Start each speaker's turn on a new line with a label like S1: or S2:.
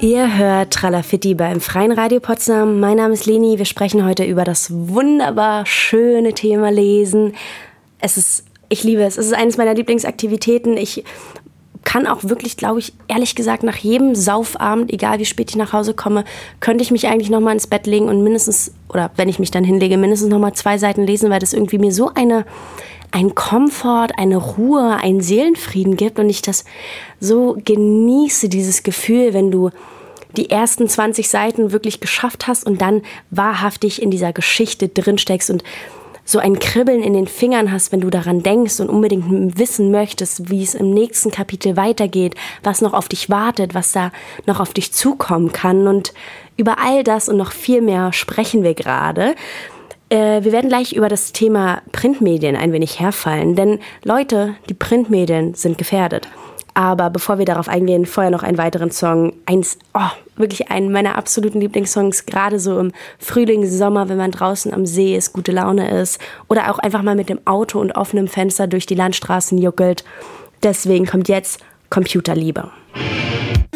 S1: Ihr hört Tralafitti beim Freien Radio Potsdam. Mein Name ist Leni. Wir sprechen heute über das wunderbar schöne Thema Lesen. Ich liebe es. Es ist eines meiner Lieblingsaktivitäten. Ich kann auch wirklich, glaube ich, ehrlich gesagt, nach jedem Saufabend, egal wie spät ich nach Hause komme, könnte ich mich eigentlich nochmal ins Bett legen und mindestens, oder wenn ich mich dann hinlege, mindestens nochmal 2 Seiten lesen, weil das irgendwie mir so ein Komfort, eine Ruhe, einen Seelenfrieden gibt und ich das so genieße, dieses Gefühl, wenn du die ersten 20 Seiten wirklich geschafft hast und dann wahrhaftig in dieser Geschichte drinsteckst und so ein Kribbeln in den Fingern hast, wenn du daran denkst und unbedingt wissen möchtest, wie es im nächsten Kapitel weitergeht, was noch auf dich wartet, was da noch auf dich zukommen kann. Und über all das und noch viel mehr sprechen wir gerade. Wir werden gleich über das Thema Printmedien ein wenig herfallen, denn Leute, die Printmedien sind gefährdet. Aber bevor wir darauf eingehen, vorher noch einen weiteren Song. Wirklich einen meiner absoluten Lieblingssongs, gerade so im Frühling, Sommer, wenn man draußen am See ist, gute Laune ist oder auch einfach mal mit dem Auto und offenem Fenster durch die Landstraßen juckelt. Deswegen kommt jetzt Computerliebe.